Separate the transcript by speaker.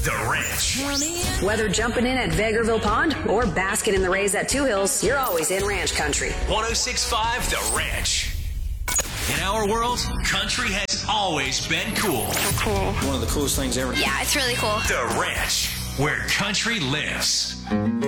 Speaker 1: The Ranch.
Speaker 2: Whether jumping in at Vegreville Pond or basking in the rays at Two Hills, you're always in ranch country.
Speaker 1: 106.5 The Ranch. In our world, country has always been cool.
Speaker 3: Cool.
Speaker 4: One of the coolest things ever.
Speaker 3: Yeah, it's really cool.
Speaker 1: The Ranch, where country lives.